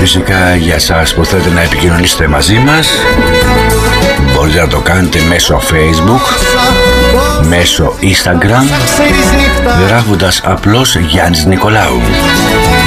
φυσικά για εσάς που θέλετε να επικοινωνήσετε μαζί μας, μπορείτε να το κάνετε μέσω Facebook, μέσω Instagram, γράφοντας απλώς Γιάννης Νικολάου.